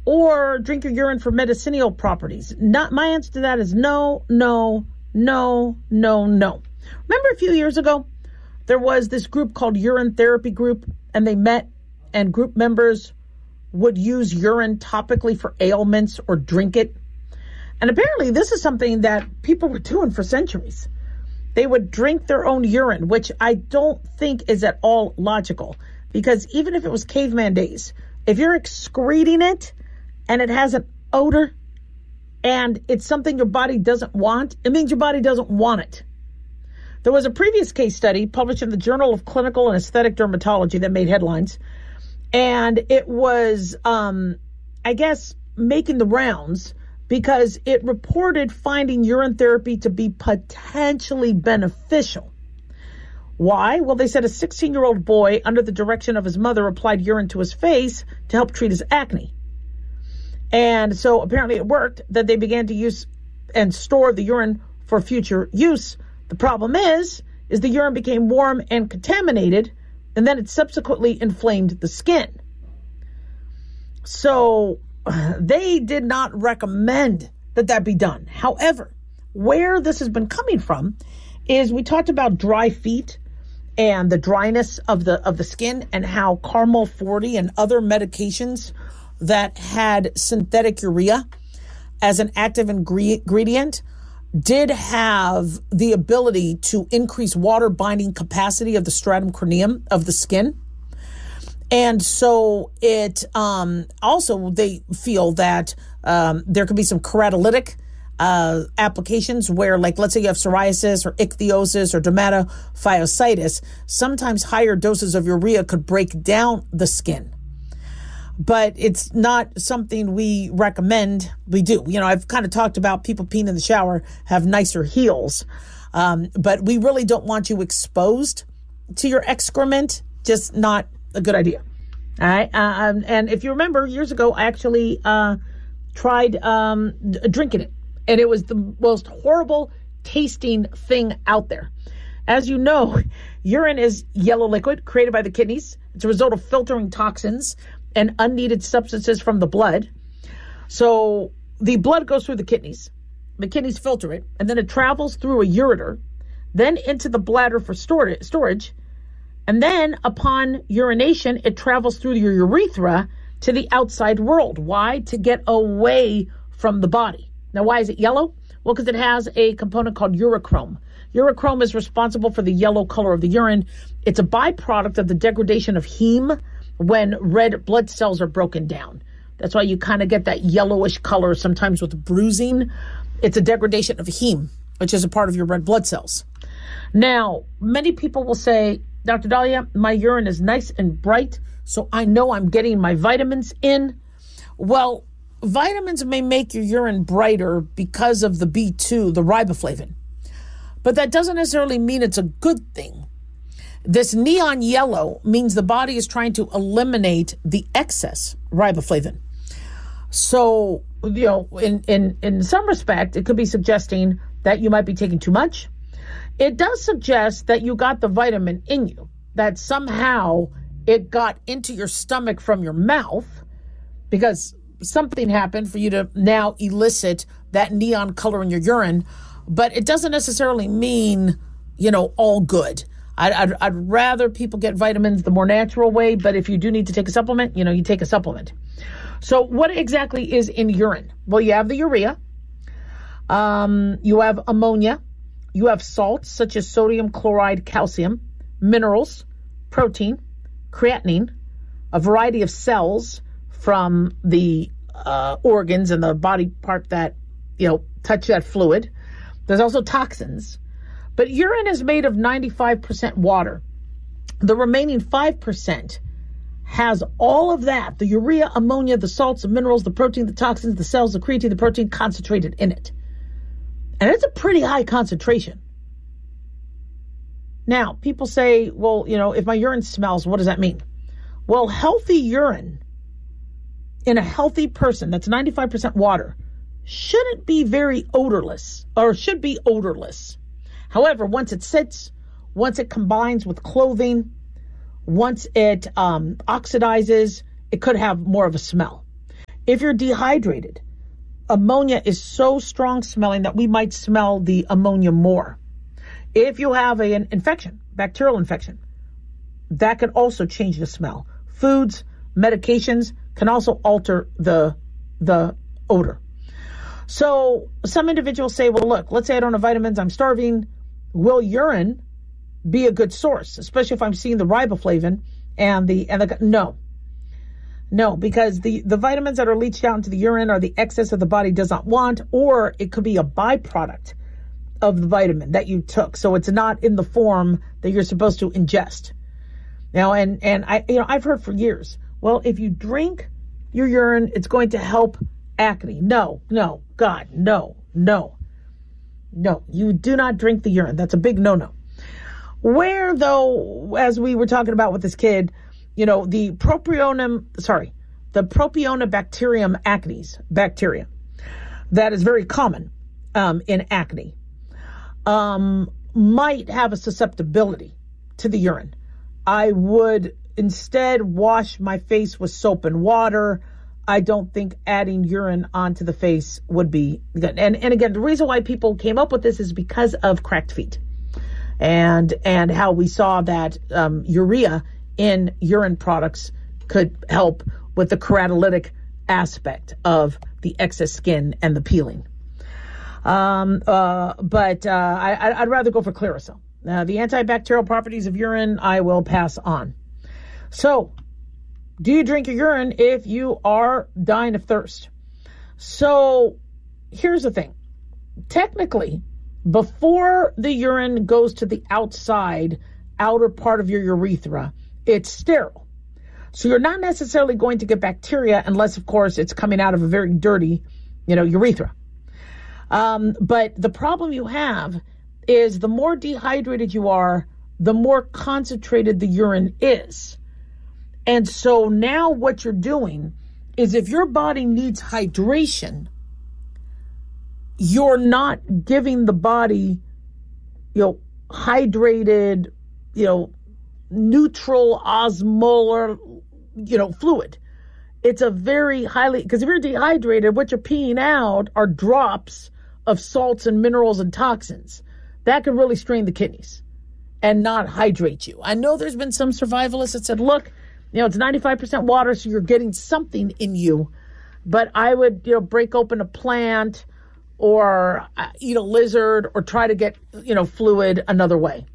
or drink your urine for medicinal properties? Not my answer to that is no, no, no, no, no. Remember a few years ago, there was this group called Urine Therapy Group, and they met, and group members would use urine topically for ailments or drink it. And apparently this is something that people were doing for centuries. They would drink their own urine, which I don't think is at all logical, because even if it was caveman days, if you're excreting it and it has an odor and it's something your body doesn't want, it means your body doesn't want it. There was a previous case study published in the Journal of Clinical and Aesthetic Dermatology that made headlines. And it was, making the rounds because it reported finding urine therapy to be potentially beneficial. Why? Well, they said a 16-year-old boy, under the direction of his mother, applied urine to his face to help treat his acne. And so apparently it worked, that they began to use and store the urine for future use. The problem is the urine became warm and contaminated, and then it subsequently inflamed the skin. So they did not recommend that be done. However, where this has been coming from is we talked about dry feet and the dryness of the skin, and how Carmel 40 and other medications that had synthetic urea as an active ingredient did have the ability to increase water binding capacity of the stratum corneum of the skin. And so it also, they feel that there could be some keratolytic applications where, like, let's say you have psoriasis or ichthyosis or dermatophyositis, sometimes higher doses of urea could break down the skin. But it's not something we recommend we do. You know, I've kind of talked about people peeing in the shower have nicer heels. But we really don't want you exposed to your excrement. Just not a good idea. All right. And if you remember, years ago, I actually tried drinking it. And it was the most horrible tasting thing out there. As you know, urine is yellow liquid created by the kidneys. It's a result of filtering toxins and unneeded substances from the blood. So the blood goes through the kidneys filter it, and then it travels through a ureter, then into the bladder for storage. And then upon urination, it travels through your urethra to the outside world. Why? To get away from the body. Now, why is it yellow? Well, because it has a component called urochrome. Urochrome is responsible for the yellow color of the urine. It's a byproduct of the degradation of heme when red blood cells are broken down. That's why you kind of get that yellowish color sometimes with bruising. It's a degradation of heme, which is a part of your red blood cells. Now, many people will say, Dr. Daliah, my urine is nice and bright, so I know I'm getting my vitamins in. Well, vitamins may make your urine brighter because of the B2, the riboflavin. But that doesn't necessarily mean it's a good thing. This neon yellow means the body is trying to eliminate the excess riboflavin. So, you know, in some respect, it could be suggesting that you might be taking too much. It does suggest that you got the vitamin in you, that somehow it got into your stomach from your mouth because something happened for you to now elicit that neon color in your urine. But it doesn't necessarily mean, you know, all good. I'd rather people get vitamins the more natural way, but if you do need to take a supplement, you know, you take a supplement. So what exactly is in urine? Well, you have the urea, you have ammonia, you have salts such as sodium, chloride, calcium, minerals, protein, creatinine, a variety of cells from the organs and the body part that, you know, touch that fluid. There's also toxins. But urine is made of 95% water. The remaining 5% has all of that, the urea, ammonia, the salts, the minerals, the protein, the toxins, the cells, the creatine, the protein concentrated in it. And it's a pretty high concentration. Now, people say, well, you know, if my urine smells, what does that mean? Well, healthy urine in a healthy person that's 95% water shouldn't be very odorless, or should be odorless. However, once it sits, once it combines with clothing, once it oxidizes, it could have more of a smell. If you're dehydrated, ammonia is so strong smelling that we might smell the ammonia more. If you have an infection, bacterial infection, that can also change the smell. Foods, medications can also alter the odor. So some individuals say, well, look, let's say I don't have vitamins, I'm starving. Will urine be a good source, especially if I'm seeing the riboflavin and the no, because the vitamins that are leached out into the urine are the excess that the body does not want, or it could be a byproduct of the vitamin that you took. So it's not in the form that you're supposed to ingest. Now, and I've heard for years, well, if you drink your urine, it's going to help acne. No, God, no. You do not drink the urine. That's a big no. Where, though, as we were talking about with this kid, the Propionibacterium acnes bacteria that is very common in acne might have a susceptibility to the urine. I would instead wash my face with soap and water. I don't think adding urine onto the face would be good. And again, the reason why people came up with this is because of cracked feet and how we saw that urea in urine products could help with the keratolytic aspect of the excess skin and the peeling. But I'd rather go for Clearasil. The antibacterial properties of urine, I will pass on. So, do you drink your urine if you are dying of thirst? So, here's the thing. Technically, before the urine goes to the outer part of your urethra, it's sterile. So you're not necessarily going to get bacteria unless, of course, it's coming out of a very dirty, urethra. But the problem you have is the more dehydrated you are, the more concentrated the urine is. And so now what you're doing is if your body needs hydration, you're not giving the body, hydrated, neutral osmolar, fluid. It's a very because if you're dehydrated, what you're peeing out are drops of salts and minerals and toxins. That could really strain the kidneys and not hydrate you. I know there's been some survivalists that said, look, it's 95% water, so you're getting something in you. But I would, break open a plant or eat a lizard or try to get, fluid another way.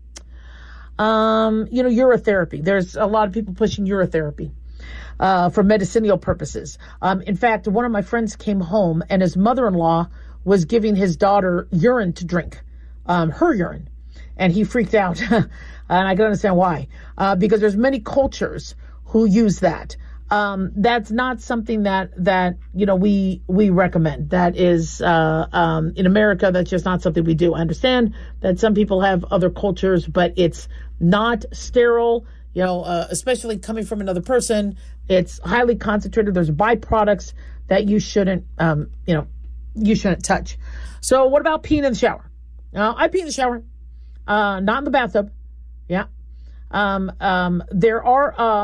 Urotherapy. There's a lot of people pushing urotherapy for medicinal purposes. In fact, one of my friends came home and his mother-in-law was giving his daughter urine to drink, her urine. And he freaked out. And I can understand why. Because there's many cultures who use that. That's not something that we recommend. That is, in America, that's just not something we do. I understand that some people have other cultures, but it's not sterile, especially coming from another person. It's highly concentrated. There's byproducts that you shouldn't touch. So what about peeing in the shower? I pee in the shower, not in the bathtub. Yeah. There are,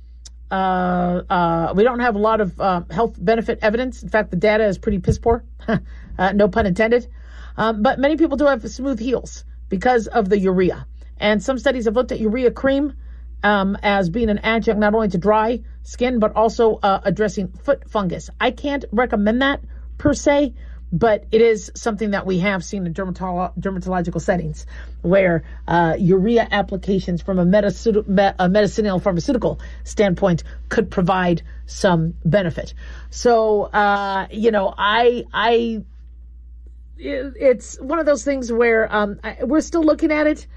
we don't have a lot of health benefit evidence. In fact, the data is pretty piss poor, no pun intended. But many people do have smooth heels because of the urea. And some studies have looked at urea cream as being an adjunct not only to dry skin, but also addressing foot fungus. I can't recommend that per se, but it is something that we have seen in dermatological settings where urea applications from a medicinal pharmaceutical standpoint could provide some benefit. So, it's one of those things where we're still looking at it,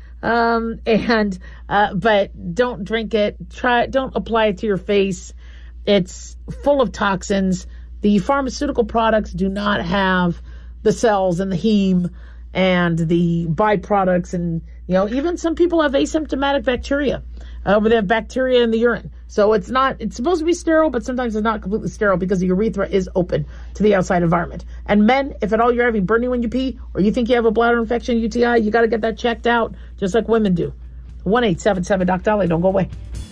but don't drink it. Don't apply it to your face. It's full of toxins. The pharmaceutical products do not have the cells and the heme and the byproducts. And, even some people have asymptomatic bacteria where they have bacteria in the urine. So it's supposed to be sterile, but sometimes it's not completely sterile because the urethra is open to the outside environment. And men, if at all you're having burning when you pee or you think you have a bladder infection, UTI, you got to get that checked out just like women do. 1-877-DOC-DOLLY. Don't go away.